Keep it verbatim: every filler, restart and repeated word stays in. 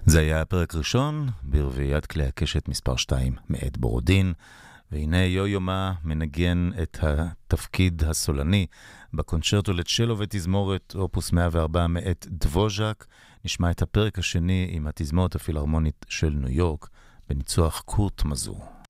זה היה הפרק ראשון ברביעיית כלי הקשת מספר שתיים מאת בורודין, והנה יו-יומה מנגן את התפקיד הסולני בקונצ'רטו לצ'לו ותזמורת אופוס מאה וארבע מאת דבוז'ק. נשמע את הפרק השני עם התזמורת הפילהרמונית של ניו יורק בניצוח קורט מזור.